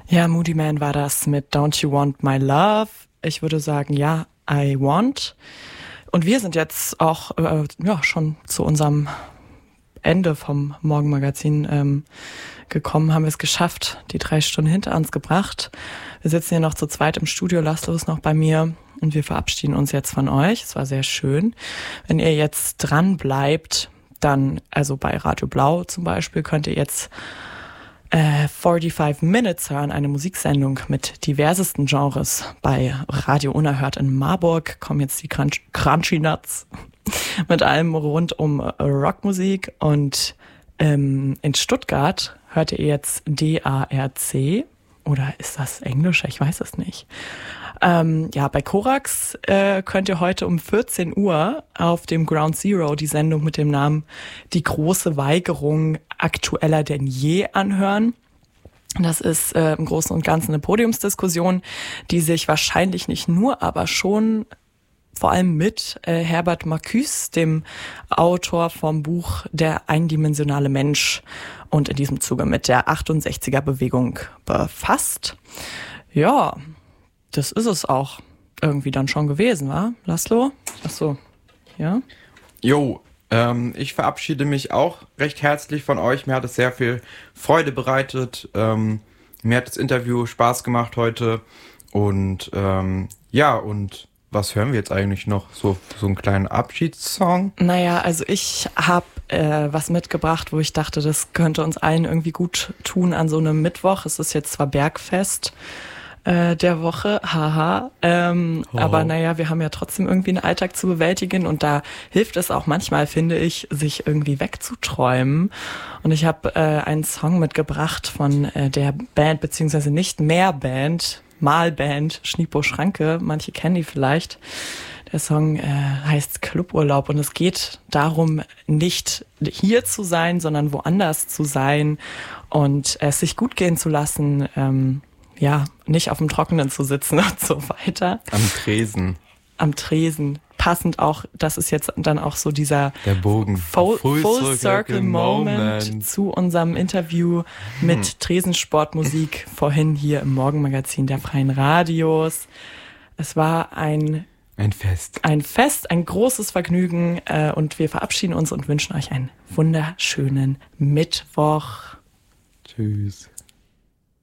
Ja, Moody Man war das mit Don't You Want My Love. Ich würde sagen, ja, I want. Und wir sind jetzt auch schon zu unserem Ende vom Morgenmagazin gekommen, haben wir es geschafft, die 3 Stunden hinter uns gebracht. Wir sitzen hier noch zu zweit im Studio, Laszlo ist noch bei mir und wir verabschieden uns jetzt von euch. Es war sehr schön. Wenn ihr jetzt dran bleibt, dann, also bei Radio Blau zum Beispiel, könnt ihr jetzt 45 Minutes hören, eine Musiksendung mit diversesten Genres. Bei Radio Unerhört in Marburg kommen jetzt die Crunchy Nuts mit allem rund um Rockmusik. Und in Stuttgart hört ihr jetzt DARC. Oder ist das Englisch? Ich weiß es nicht. Bei Korax könnt ihr heute um 14 Uhr auf dem Ground Zero die Sendung mit dem Namen Die große Weigerung aktueller denn je anhören. Das ist im Großen und Ganzen eine Podiumsdiskussion, die sich wahrscheinlich nicht nur, aber schon vor allem mit Herbert Marcuse, dem Autor vom Buch Der eindimensionale Mensch, und in diesem Zuge mit der 68er-Bewegung befasst. Ja, das ist es auch irgendwie dann schon gewesen, wa, Laszlo? Ach so, ja? Jo, ich verabschiede mich auch recht herzlich von euch. Mir hat es sehr viel Freude bereitet. Mir hat das Interview Spaß gemacht heute. Und und was hören wir jetzt eigentlich noch? So einen kleinen Abschiedssong? Naja, also ich habe was mitgebracht, wo ich dachte, das könnte uns allen irgendwie gut tun an so einem Mittwoch. Es ist jetzt zwar Bergfest der Woche, haha. Aber naja, wir haben ja trotzdem irgendwie einen Alltag zu bewältigen und da hilft es auch manchmal, finde ich, sich irgendwie wegzuträumen. Und ich habe einen Song mitgebracht von der Band, beziehungsweise nicht mehr Band, Malband, Schnipo Schranke. Manche kennen die vielleicht. Der Song heißt Cluburlaub und es geht darum, nicht hier zu sein, sondern woanders zu sein und es sich gut gehen zu lassen, nicht auf dem Trockenen zu sitzen und so weiter. Am Tresen. Passend auch, das ist jetzt dann auch so dieser der Bogen. Full Circle Moment zu unserem Interview mit Tresensportmusik vorhin hier im Morgenmagazin der Freien Radios. Es war ein Fest, ein großes Vergnügen und wir verabschieden uns und wünschen euch einen wunderschönen Mittwoch. Tschüss.